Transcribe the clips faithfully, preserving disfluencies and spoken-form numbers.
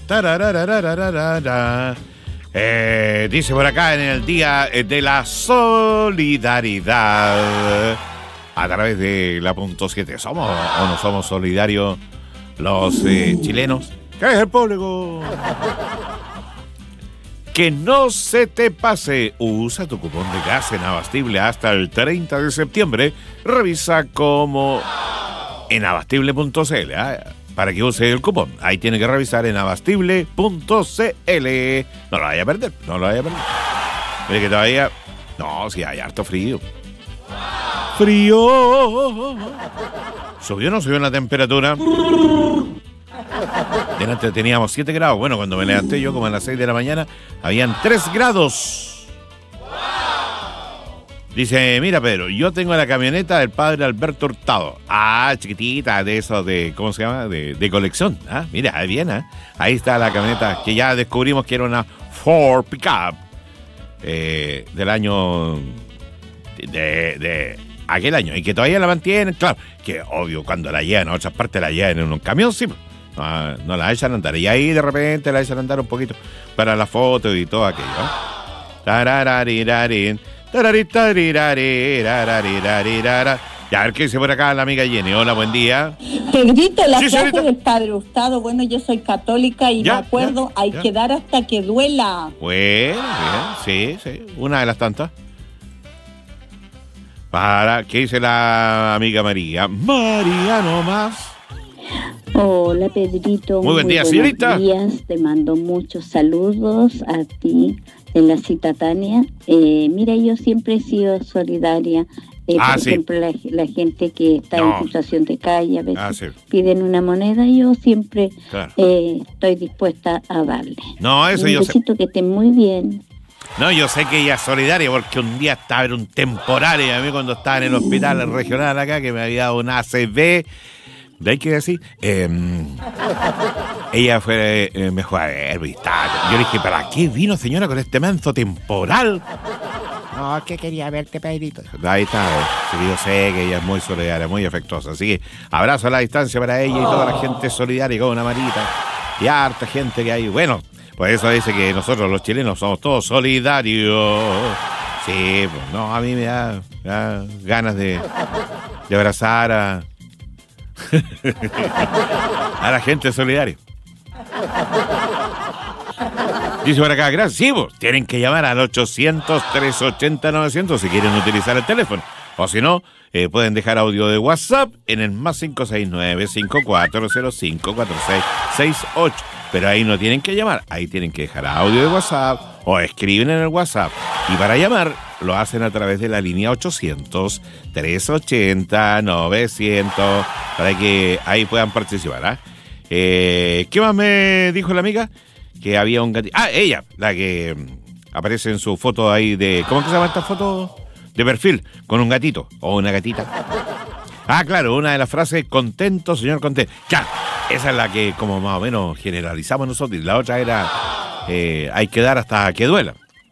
tarararararara. Eh, dice por acá en el Día de la Solidaridad, a través de la punto siete. ¿Somos o no somos solidarios los eh, chilenos? ¿Qué es el público? Que no se te pase. Usa tu cupón de gas en Abastible hasta el treinta de septiembre. Revisa como en abastible punto c l, ¿eh? Para que use el cupón. Ahí tiene que revisar en abastible punto c l. No lo vaya a perder, no lo vaya a perder. Mire que todavía... No, si hay harto frío. Frío. ¿Subió o no subió la temperatura? Delante teníamos siete grados. Bueno, cuando me levanté yo como a las seis de la mañana, habían tres grados. Dice, mira Pedro, yo tengo la camioneta del padre Alberto Hurtado. Ah, chiquitita, de eso de, ¿cómo se llama? De, de colección. Ah, mira, ahí viene, ¿eh? Ahí está la camioneta que ya descubrimos que era una Ford Pickup eh, del año de, de aquel año, y que todavía la mantienen. Claro, que obvio, cuando la llevan a otras partes la llevan en un camión, sí, no, no la echan a andar. Y ahí de repente la echan a andar un poquito para la foto y todo aquello, ¿no? Tarararirarin. Ya, a ver qué dice por acá la amiga Jenny. Hola, buen día. Pedrito, la sí, frase señorita. del Padre Hurtado. Bueno, yo soy católica y ya, me acuerdo, ya, hay ya. que dar hasta que duela. Bueno, bien, sí, sí, una de las tantas. Para, ¿qué dice la amiga María? María nomás. Hola Pedrito, muy buen día, señorita. Buenos días, te mando muchos saludos a ti, en la cita Tania. Eh, mira, yo siempre he sido solidaria. Eh, Ah, por sí. ejemplo, la, la gente que está No. en situación de calle, a veces Ah, sí. piden una moneda, yo siempre Claro. eh, estoy dispuesta a darle. No, eso Un yo sé. besito, que estén muy bien. No, yo sé que ella es solidaria porque un día estaba en un temporal y a mí cuando estaba en el hospital regional acá, que me había dado una A C V, de ahí que decir, eh, ella fue, eh, me fue a ver, y estaba- yo le dije, ¿para qué vino señora con este manso temporal? No, que quería verte, Pedrito. Ahí está, eh. Sí, yo sé que ella es muy solidaria, muy afectuosa, así que abrazo a la distancia para ella y toda la gente solidaria con una marita y harta gente que hay. Bueno, por eso dice que nosotros los chilenos somos todos solidarios. Sí, pues no, a mí me da, me da ganas de, de abrazar a, a la gente solidaria. Dice por acá, gracias. Sí, pues, tienen que llamar al ochocientos, trescientos ochenta, novecientos si quieren utilizar el teléfono. O si no, eh, pueden dejar audio de WhatsApp en el más cinco seis nueve, cinco cuatro cero cinco, cuatro seis seis ocho. Pero ahí no tienen que llamar, ahí tienen que dejar audio de WhatsApp o escriben en el WhatsApp. Y para llamar lo hacen a través de la línea ochocientos, trescientos ochenta, novecientos, para que ahí puedan participar. ¿eh? Eh, ¿Qué más me dijo la amiga? Que había un gatito. Ah, ella, la que mm, aparece en su foto ahí de... ¿Cómo es que se llama esta foto? De perfil, con un gatito o una gatita. Ah, claro, una de las frases, contento, señor contento. Ya, esa es la que como más o menos generalizamos nosotros. Y la otra era, eh, hay que dar hasta que duela.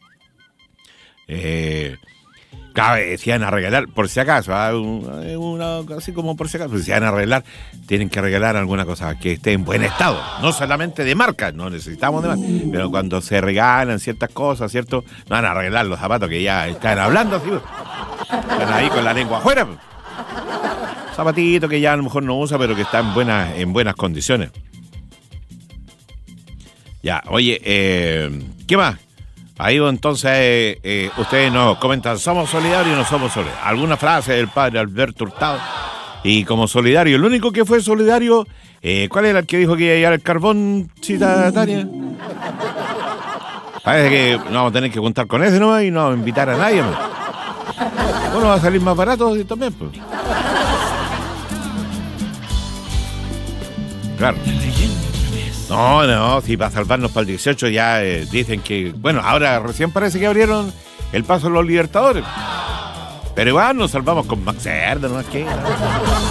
Eh, claro, decían a regalar, por si acaso, ¿ah? una, una, así como por si acaso, decían a regalar, tienen que regalar alguna cosa que esté en buen estado, no solamente de marca, no necesitamos de marca, pero cuando se regalan ciertas cosas, ¿cierto? No van a regalar los zapatos que ya están hablando, ¿sí? Están ahí con la lengua afuera. Zapatito que ya a lo mejor no usa, pero que está en buenas, en buenas condiciones. Ya, oye, eh, ¿qué más? Ahí entonces eh, eh, ustedes nos comentan, ¿somos solidarios o no somos solidarios? Alguna frase del padre Alberto Hurtado. Y como solidario, el único que fue solidario, eh, ¿cuál era el que dijo que iba a llevar el carbón, cita Tania? Parece que no vamos a tener que contar con ese nomás y no vamos a invitar a nadie más. Bueno, va a salir más barato también, pues. Claro. No, no, si para salvarnos para el dieciocho ya eh, dicen que... Bueno, ahora recién parece que abrieron el paso a los Libertadores. Pero igual nos salvamos con Max Cerda, ¿no es que?